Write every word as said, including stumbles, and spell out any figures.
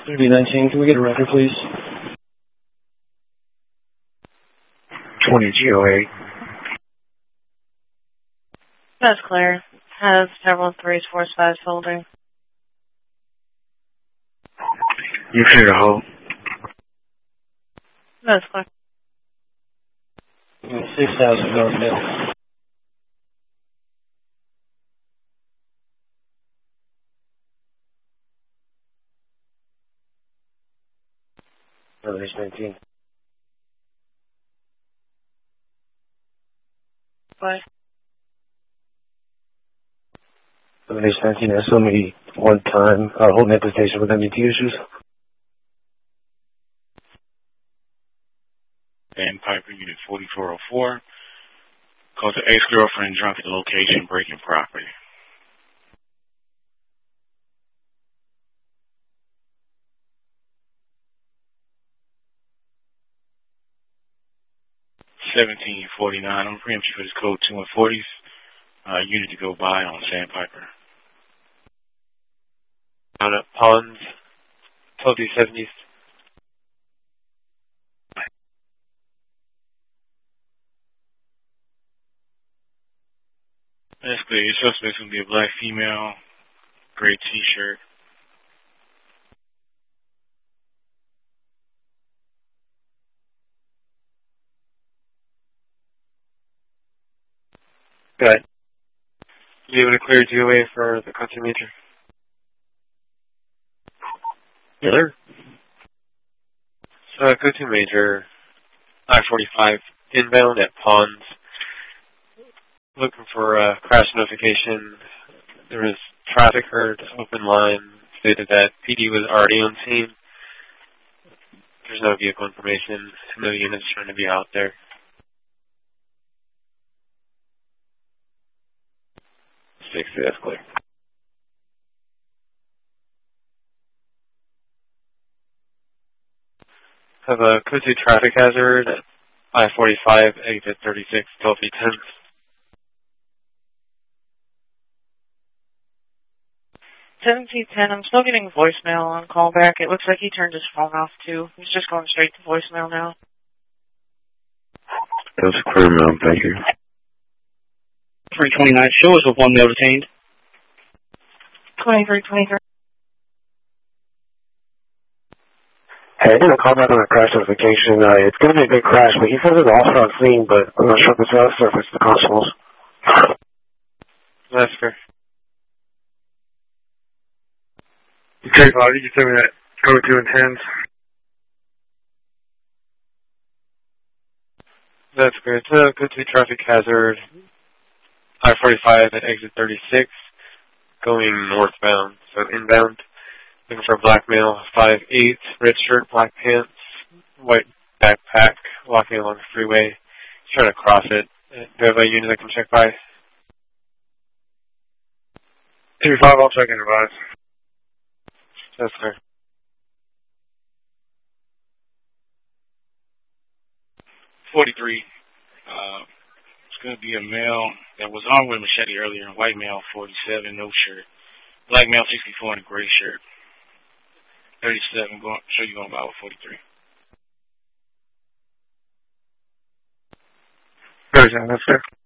thirty nineteen, can we get a record, please? twenty G O A. That's clear. Has several threes, fours, fives holding. You clear to hold. That's clear. six thousand North Mill. Release nineteen. Bye. Release nineteen, that's only one time. Uh, holding at the station with M D T issues. Sandpiper, Unit forty-four oh four. Calls an ex-girlfriend drunk at the location, breaking property. seventeen forty-nine, I'm preempting for this code two one forties. Uh, unit to go by on Sandpiper. Down at Ponds, twelve D seventy. That's clear. Your suspect's going to be a black female, gray t-shirt. Good. You able to clear G O A for the country major? Yes, sir. So, go to major, I forty-five, inbound at Ponds. Looking for a crash notification. There was traffic heard, open line, stated that P D was already on scene. There's no vehicle information, no units trying to be out there. sixty, that's clear. Have a code two traffic hazard at I forty-five, exit thirty-six, twelve B ten. seventeen ten, I'm still getting voicemail on callback. It looks like he turned his phone off too. He's just going straight to voicemail now. That's clear, ma'am. Thank you. three twenty-nine, show us with one mail retained. twenty-three twenty-three. Hey, I did a call back on a crash notification. Uh, it's going to be a big crash, but he says it's also on scene, but I'm not sure if it's us or if it's the constables. That's fair. Okay, Bobby, you tell me that code two intends. That's good. So, go to traffic hazard, I forty-five at exit thirty-six, going northbound, so inbound. Looking for a black male, five eight, red shirt, black pants, white backpack, walking along the freeway. He's trying to cross it. Do you have a unit that can check by? two five, I'll check in, advise. That's fair. forty-three. Uh, it's going to be a male that was armed with a machete earlier, white male, forty-seven, no shirt. Black male, sixty-four, in a gray shirt. thirty-seven, going, show you going by with forty-three. thirty-seven, that's fair.